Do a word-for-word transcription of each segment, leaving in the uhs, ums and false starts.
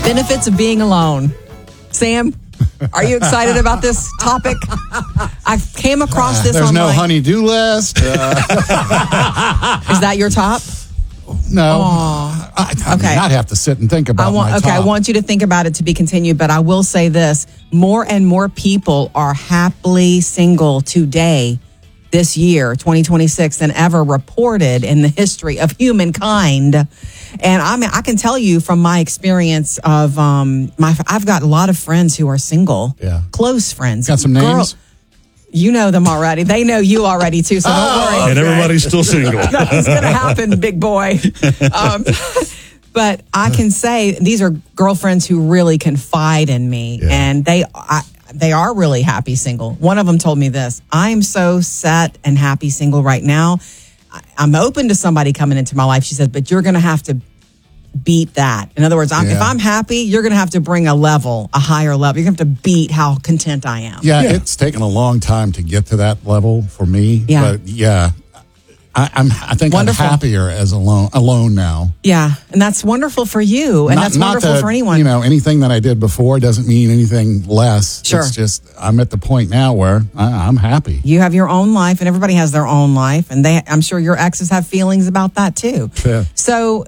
Benefits of being alone. Sam, are you excited about this topic? I came across this There's online. no honey-do list. Uh, Is that your top? no. I, I Okay. mean, I'd have to sit and think about I want, my okay, top. I want you to think about it to be continued, but I will say this. More and more people are happily single today, this year, twenty twenty-six, than ever reported in the history of humankind. And I mean, I can tell you from my experience of, um, my, I've got a lot of friends who are single. Yeah. Close friends. Got some names? You know them already. They know you already, too, so don't Oh, worry. And everybody's still single. Nothing's going to happen, big boy. Um, but I can say these are girlfriends who really confide in me, Yeah. and they I, they are really happy single. One of them told me this: I'm so set and happy single right now. I, I'm open to somebody coming into my life. She said, but you're going to have to beat that. In other words, I'm, if Yeah. I'm happy, you're going to have to bring a level, a higher level. You're going to have to beat how content I am. Yeah, it's taken a long time to get to that level for me. Yeah. But yeah, I, I'm. I think Wonderful. I'm happier as alone alone now. Yeah, and that's wonderful for you, and Not- that's not wonderful that, for anyone. You know, anything that I did before doesn't mean anything less. Sure. It's just I'm at the point now where I, I'm happy. You have your own life, and everybody has their own life, and they I'm sure your exes have feelings about that too. Yeah. So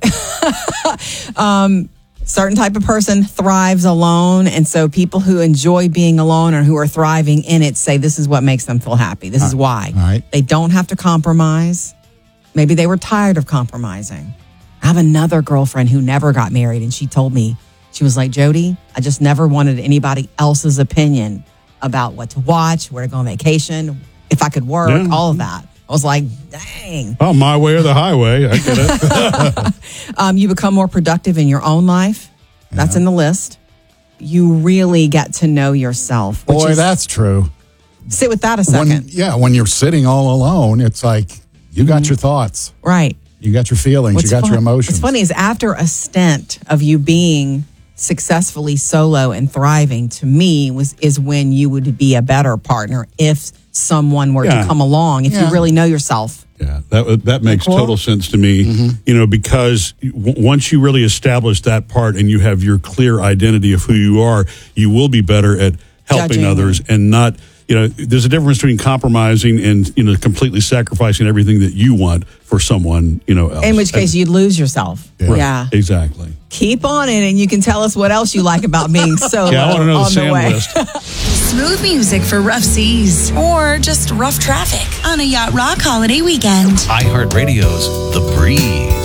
um certain type of person thrives alone, and so people who enjoy being alone or who are thriving in it say this is what makes them feel happy. This is why. all right. They don't have to compromise. Maybe they were tired of compromising. I have another girlfriend who never got married, and she told me, she was like, Jody, I just never wanted anybody else's opinion about what to watch, where to go on vacation, if I could work, Yeah. all of that. I was like, dang. Oh, my way or the highway. I get it. Um, you become more productive in your own life. That's in the list. You really get to know yourself. Which Boy, is, that's true. sit with that a second. When, yeah, when you're sitting all alone, it's like you got your thoughts, Right. you got your feelings, What's you got fun- your emotions. What's funny is after a stint of you being successfully solo and thriving, to me, was is when you would be a better partner if someone were Yeah. to come along, if Yeah. you really know yourself. Yeah, that that makes Cool. total sense to me. You know, because w- once you really establish that part and you have your clear identity of who you are, you will be better at helping Judging. others and not. You know, there's a difference between compromising and you know completely sacrificing everything that you want for someone. You know, else. In which case, you'd lose yourself. Yeah. Yeah. exactly. Keep on it, and you can tell us what else you like about being solo Yeah, I want to know the on the Sam way. list. Smooth music for rough seas or just rough traffic on a Yacht Rock holiday weekend. iHeartRadio's The Breeze.